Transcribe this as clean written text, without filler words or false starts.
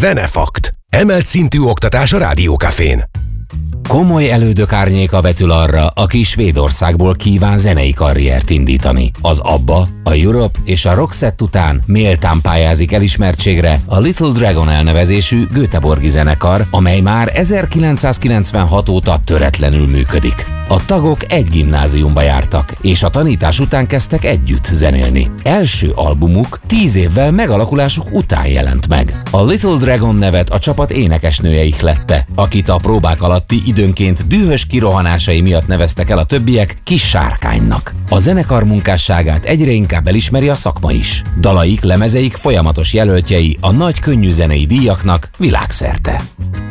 Zenefakt. Emelt szintű oktatás a Rádiókafén. Komoly elődök árnyéka vetül arra, aki Svédországból kíván zenei karriert indítani. Az ABBA, a Europe és a Roxette után méltán pályázik elismertségre a Little Dragon elnevezésű göteborgi zenekar, amely már 1996 óta töretlenül működik. A tagok egy gimnáziumba jártak, és a tanítás után kezdtek együtt zenélni. Első albumuk 10 évvel megalakulásuk után jelent meg. A Little Dragon nevet a csapat énekesnője ihlette, akit a próbák alatti időnként dühös kirohanásai miatt neveztek el a többiek Kis Sárkánynak. A zenekar munkásságát egyre inkább elismeri a szakma is. Dalaik, lemezeik folyamatos jelöltjei a nagy könnyű zenei díjaknak világszerte.